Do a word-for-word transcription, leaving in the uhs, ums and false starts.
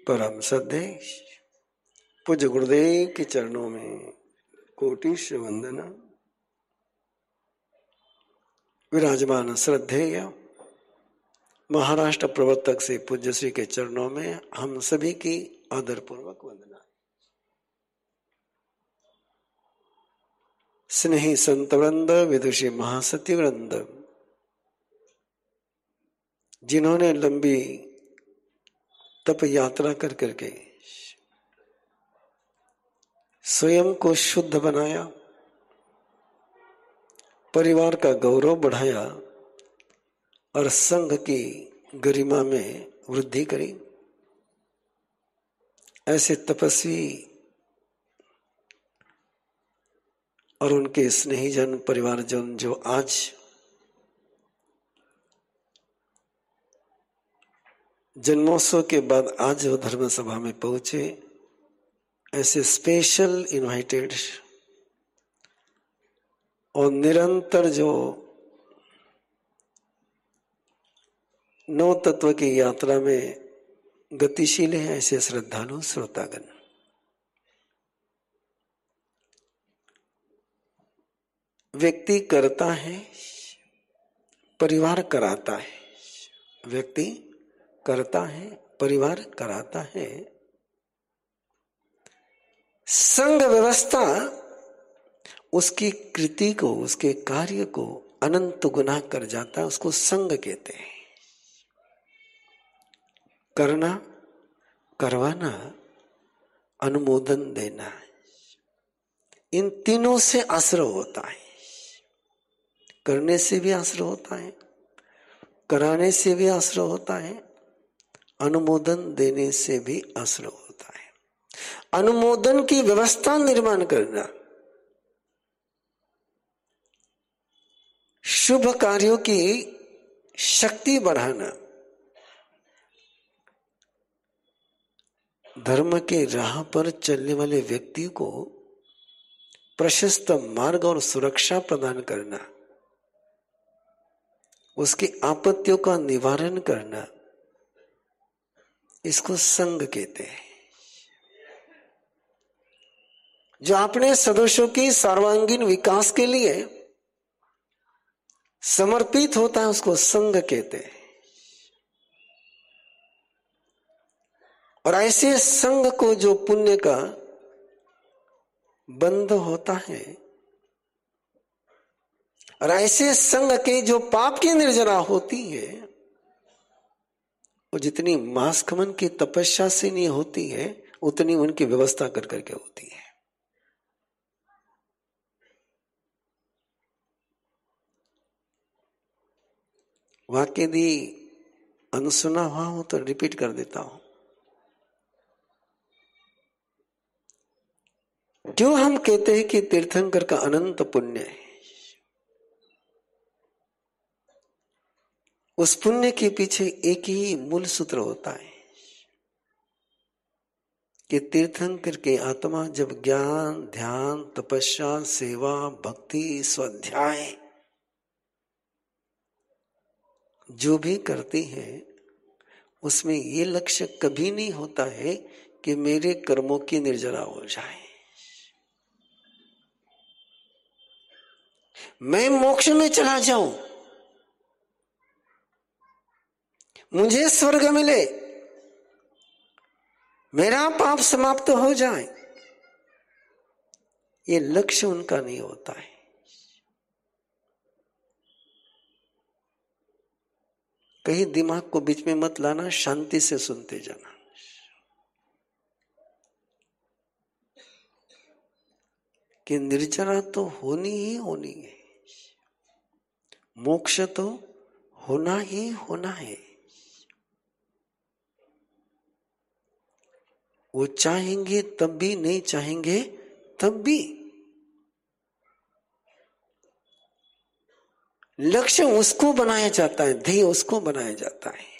परम श्रद्धे पूज्य गुरुदेव के चरणों में कोटिश वंदना। विराजमान श्रद्धेय महाराष्ट्र प्रवर्तक से पूज्य श्री के चरणों में हम सभी की आदरपूर्वक वंदना। स्नेही संत वृंद, विदुषी महासती वृंद, जिन्होंने लंबी तप यात्रा कर करके स्वयं को शुद्ध बनाया, परिवार का गौरव बढ़ाया और संघ की गरिमा में वृद्धि करी, ऐसे तपस्वी और उनके स्नेहीजन परिवारजन जो आज जन्मोत्सव के बाद आज वो धर्म सभा में पहुंचे, ऐसे स्पेशल इनवाइटेड और निरंतर जो नौ तत्व की यात्रा में गतिशील है, ऐसे श्रद्धालु श्रोतागण, व्यक्ति करता है, परिवार कराता है। व्यक्ति करता है, परिवार कराता है। संघ व्यवस्था उसकी कृति को, उसके कार्य को अनंत गुना कर जाता है, उसको संघ कहते हैं। करना, करवाना, अनुमोदन देना, इन तीनों से आश्रय होता है। करने से भी आश्रय होता है, कराने से भी आश्रय होता है, अनुमोदन देने से भी आश्रय होता है। अनुमोदन की व्यवस्था निर्माण करना, शुभ कार्यों की शक्ति बढ़ाना, धर्म के राह पर चलने वाले व्यक्ति को प्रशस्त मार्ग और सुरक्षा प्रदान करना, उसकी आपत्तियों का निवारण करना, इसको संघ कहते हैं। जो अपने सदस्यों की सर्वांगीण विकास के लिए समर्पित होता है, उसको संघ कहते हैं। और ऐसे संघ को जो पुण्य का बंध होता है, और ऐसे संघ के जो पाप की निर्जरा होती है, वो जितनी मास्कमन की तपस्या से नहीं होती है, उतनी उनकी व्यवस्था कर करके होती है। वाक्य यदि अनसुना हुआ हो तो रिपीट कर देता हूं। क्यों हम कहते हैं कि तीर्थंकर का अनंत पुण्य है? उस पुण्य के पीछे एक ही मूल सूत्र होता है कि तीर्थंकर के आत्मा जब ज्ञान, ध्यान, तपस्या, सेवा, भक्ति, स्वाध्याय जो भी करती है, उसमें ये लक्ष्य कभी नहीं होता है कि मेरे कर्मों की निर्जरा हो जाए, मैं मोक्ष में चला जाऊं, मुझे स्वर्ग मिले, मेरा पाप समाप्त हो जाए, ये लक्ष्य उनका नहीं होता है। कहीं दिमाग को बीच में मत लाना, शांति से सुनते जाना। कि निर्जरा तो होनी ही होनी है, मोक्ष तो होना ही होना है। वो चाहेंगे तब भी, नहीं चाहेंगे तब भी। लक्ष्य उसको बनाया जाता है, ध्येय उसको बनाया जाता है।